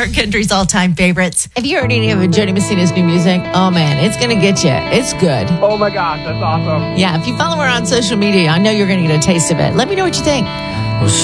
her country's all-time favorites. Have you heard any of Jody Messina's new music? Oh, man, it's going to get you. It's good. Oh, my gosh, that's awesome. Yeah, if you follow her on social media, I know you're going to get a taste of it. Let me know what you think.